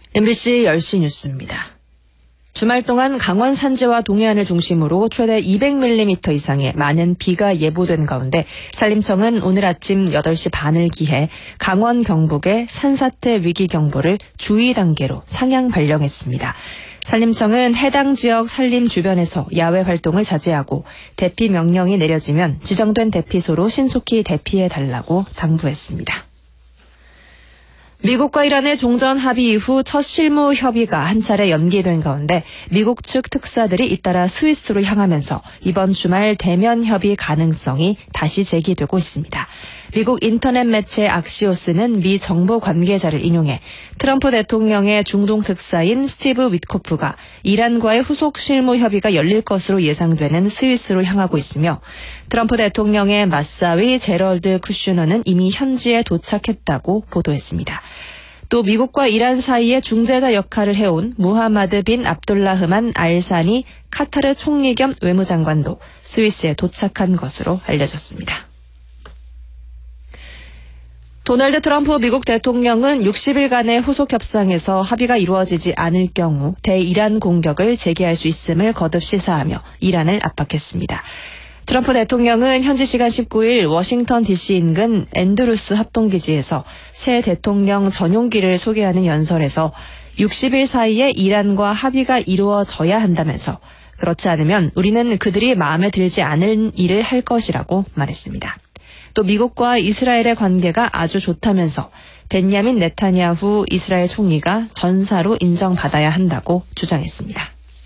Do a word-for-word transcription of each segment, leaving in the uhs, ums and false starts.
엠비씨 열 시 뉴스입니다. 주말 동안 강원 산지와 동해안을 중심으로 최대 이백 밀리미터 이상의 많은 비가 예보된 가운데 산림청은 오늘 아침 여덟 시 반을 기해 강원 경북의 산사태 위기경보를 주의 단계로 상향 발령했습니다. 산림청은 해당 지역 산림 주변에서 야외 활동을 자제하고 대피 명령이 내려지면 지정된 대피소로 신속히 대피해달라고 당부했습니다. 미국과 이란의 종전 합의 이후 첫 실무 협의가 한 차례 연기된 가운데 미국 측 특사들이 잇따라 스위스로 향하면서 이번 주말 대면 협의 가능성이 다시 제기되고 있습니다. 미국 인터넷 매체 악시오스는 미 정부 관계자를 인용해 트럼프 대통령의 중동 특사인 스티브 위트코프가 이란과의 후속 실무 협의가 열릴 것으로 예상되는 스위스로 향하고 있으며 트럼프 대통령의 맞사위 제럴드 쿠슈너는 이미 현지에 도착했다고 보도했습니다. 또 미국과 이란 사이에 중재자 역할을 해온 무하마드 빈 압둘라흐만 알사니 카타르 총리 겸 외무장관도 스위스에 도착한 것으로 알려졌습니다. 도널드 트럼프 미국 대통령은 육십 일간의 후속 협상에서 합의가 이루어지지 않을 경우 대이란 공격을 재개할 수 있음을 거듭 시사하며 이란을 압박했습니다. 트럼프 대통령은 현지 시간 십구 일 워싱턴 디씨 인근 앤드루스 합동기지에서 새 대통령 전용기를 소개하는 연설에서 육십 일 사이에 이란과 합의가 이루어져야 한다면서 그렇지 않으면 우리는 그들이 마음에 들지 않은 일을 할 것이라고 말했습니다. 또 미국과 이스라엘의 관계가 아주 좋다면서 벤야민 네타냐후 이스라엘 총리가 전사로 인정받아야 한다고 주장했습니다.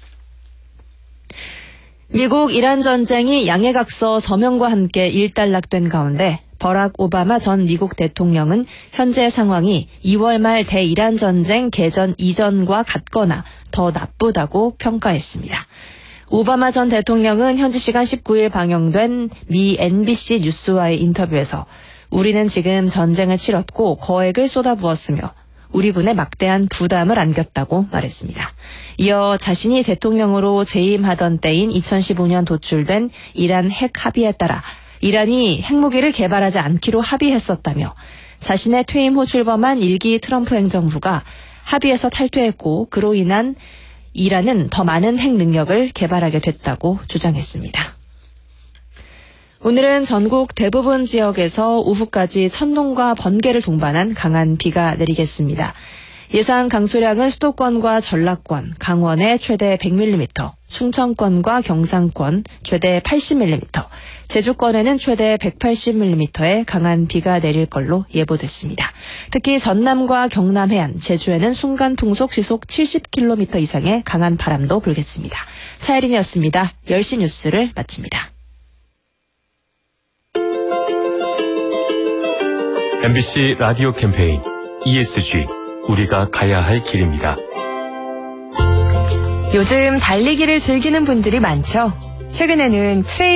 미국 이란 전쟁이 양해각서 서명과 함께 일단락된 가운데 버락 오바마 전 미국 대통령은 현재 상황이 이월 말 대이란 전쟁 개전 이전과 같거나 더 나쁘다고 평가했습니다. 오바마 전 대통령은 현지 시간 십구 일 방영된 미 엔비씨 뉴스와의 인터뷰에서 우리는 지금 전쟁을 치렀고 거액을 쏟아부었으며 우리 군에 막대한 부담을 안겼다고 말했습니다. 이어 자신이 대통령으로 재임하던 때인 이천십오 년 도출된 이란 핵 합의에 따라 이란이 핵무기를 개발하지 않기로 합의했었다며 자신의 퇴임 후 출범한 일기 트럼프 행정부가 합의에서 탈퇴했고 그로 인한 이란은 더 많은 핵 능력을 개발하게 됐다고 주장했습니다. 오늘은 전국 대부분 지역에서 오후까지 천둥과 번개를 동반한 강한 비가 내리겠습니다. 예상 강수량은 수도권과 전라권, 강원에 최대 백 밀리미터, 충청권과 경상권 최대 팔십 밀리미터, 제주권에는 최대 백팔십 밀리미터의 강한 비가 내릴 걸로 예보됐습니다. 특히 전남과 경남 해안, 제주에는 순간 풍속 시속 칠십 킬로미터 이상의 강한 바람도 불겠습니다. 차혜린이었습니다. 열 시 뉴스를 마칩니다. 엠비씨 라디오 캠페인 이에스지 우리가 가야 할 길입니다. 요즘 달리기를 즐기는 분들이 많죠. 최근에는 트레일